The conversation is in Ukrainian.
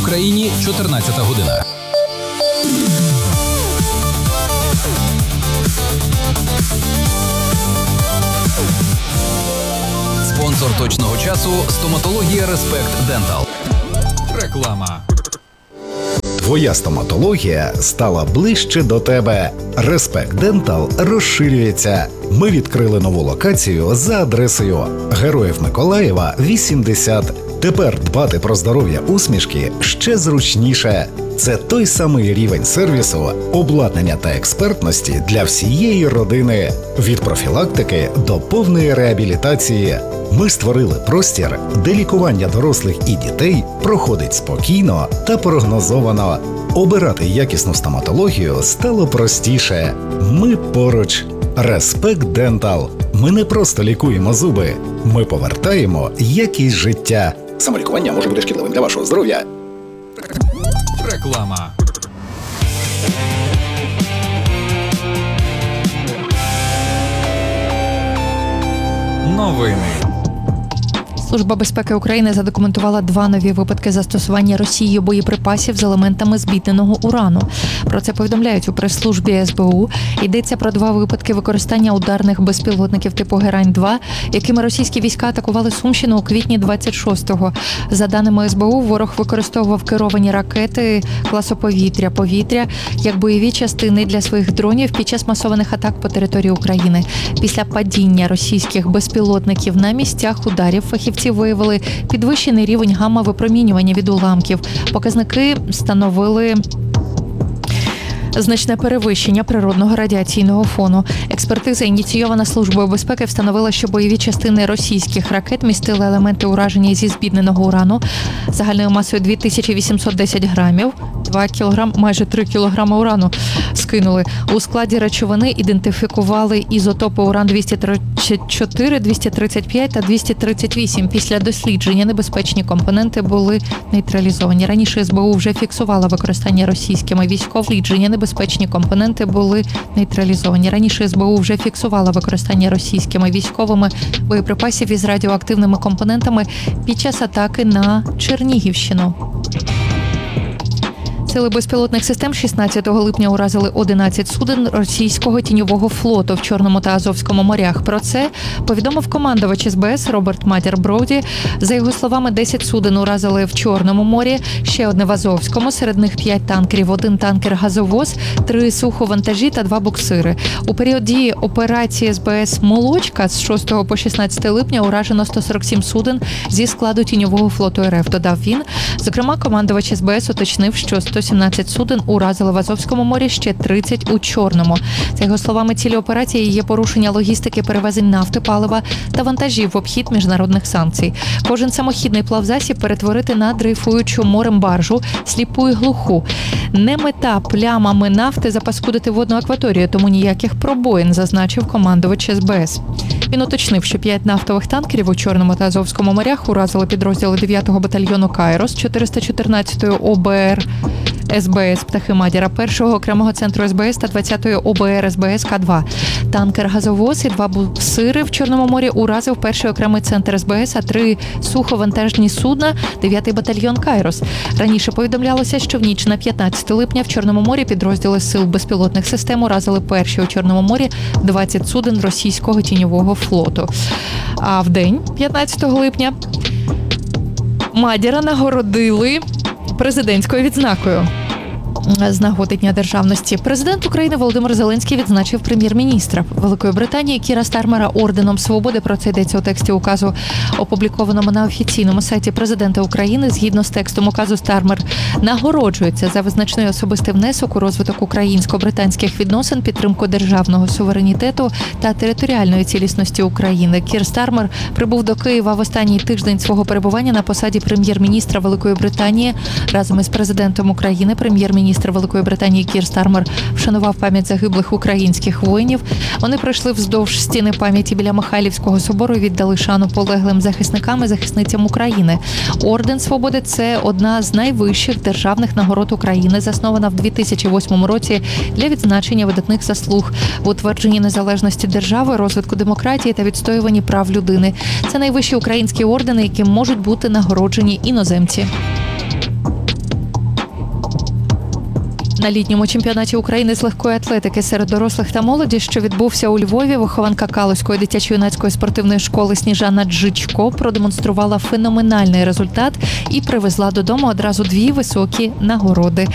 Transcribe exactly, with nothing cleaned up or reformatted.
Україні чотирнадцята година. Спонсор точного часу – стоматологія Респект Дентал. Реклама. Твоя стоматологія стала ближче до тебе. Респект Дентал розширюється. Ми відкрили нову локацію за адресою Героїв Миколаєва, вісімдесят. Тепер дбати про здоров'я усмішки ще зручніше. Це той самий рівень сервісу, обладнання та експертності для всієї родини. Від профілактики до повної реабілітації. Ми створили простір, де лікування дорослих і дітей проходить спокійно та прогнозовано. Обирати якісну стоматологію стало простіше. Ми поруч. Респект Дентал. Ми не просто лікуємо зуби. Ми повертаємо якість життя. Самолікування може бути шкідливим для вашого здоров'я. Реклама. Новини. Служба безпеки України задокументувала два нові випадки застосування Росією боєприпасів з елементами збідненого урану. Про це повідомляють у прес-службі ес бе у. Йдеться про два випадки використання ударних безпілотників типу Герань-два, якими російські війська атакували Сумщину у квітні двадцять шостого. За даними ес бе у, ворог використовував керовані ракети класу повітря-повітря як бойові частини для своїх дронів під час масованих атак по території України. Після падіння російських безпілотників на місцях ударів фахівці виявили підвищений рівень гамма-випромінювання від уламків. Показники становили значне перевищення природного радіаційного фону. Експертиза, ініційована Службою безпеки, встановила, що бойові частини російських ракет містили елементи ураження зі збідненого урану загальною масою дві тисячі вісімсот десять грамів, два кілограми, майже три кілограми урану скинули. У складі речовини ідентифікували ізотопи уран двісті тридцять чотири, двісті тридцять п'ять та двісті тридцять вісім. Після дослідження небезпечні компоненти були нейтралізовані. Раніше ес бе у вже фіксувала використання російськими військовими небезпечні компоненти були нейтралізовані. Раніше ес бе у вже фіксувала використання російськими військовими боєприпасів із радіоактивними компонентами під час атаки на Чернігівщину. Сили безпілотних систем шістнадцятого липня уразили одинадцять суден російського тіньового флоту в Чорному та Азовському морях. Про це повідомив командувач ес бе ес Роберт Матір Броуді. За його словами, десять суден уразили в Чорному морі, ще одне в Азовському, серед них п'ять танкерів, один танкер-газовоз, три суховантажі та два буксири. У період дії операції ес бе ес «Молочка» з шостого по шістнадцяте липня уражено сто сорок сім суден зі складу тіньового флоту ер еф, додав він. Зокрема, командувач ес бе ес уточнив, що сто сімнадцять суден уразили в Азовському морі, ще тридцять у Чорному. За його словами, цілі операції є порушення логістики перевезень нафти, палива та вантажів в обхід міжнародних санкцій. Кожен самохідний плавзасіб перетворити на дрейфуючу морем баржу, сліпу і глуху. Не мета плямами нафти запаскудити водну акваторію, тому ніяких пробоїн, зазначив командувач ес бе ес. Він уточнив, що п'ять нафтових танкерів у Чорному та Азовському морях уразили підрозділи дев'ятого батальйону «Кайрос», чотириста чотирнадцятої о бе ер ес бе ес «Птахи Мадяра», першого окремого центру ес бе ес та двадцятої о бе ер ес бе ес ка два. Танкер-газовоз і два буксири в Чорному морі уразив перший окремий центр ес бе ес, а три суховантажні судна – дев'ятий батальйон «Кайрос». Раніше повідомлялося, що в ніч на п'ятнадцяте липня в Чорному морі підрозділи сил безпілотних систем уразили перші у Чорному морі двадцять суден російського тіньового флоту. А в день п'ятнадцятого липня Мадяра нагородили президентською відзнакою. З нагоди Дня державності президент України Володимир Зеленський відзначив прем'єр-міністра Великої Британії Кіра Стармера орденом Свободи. Про це йдеться у тексті указу, опублікованому на офіційному сайті президента України. Згідно з текстом указу, Стармер нагороджується за визначний особистий внесок у розвиток українсько-британських відносин, підтримку державного суверенітету та територіальної цілісності України. Кір Стармер прибув до Києва в останній тиждень свого перебування на посаді прем'єр-міністра Великої Британії. Разом із президентом України прем'єр-міністр Великої Британії Кір Стармер вшанував пам'ять загиблих українських воїнів. Вони пройшли вздовж стіни пам'яті біля Михайлівського собору і віддали шану полеглим захисникам і захисницям України. Орден Свободи – це одна з найвищих державних нагород України, заснована в дві тисячі восьмому році для відзначення видатних заслуг в утвердженні незалежності держави, розвитку демократії та відстоюванні прав людини. Це найвищі українські ордени, яким можуть бути нагороджені іноземці. На літньому чемпіонаті України з легкої атлетики серед дорослих та молоді, що відбувся у Львові, вихованка Калузької дитячо-юнацької спортивної школи Сніжана Джичко продемонструвала феноменальний результат і привезла додому одразу дві високі нагороди.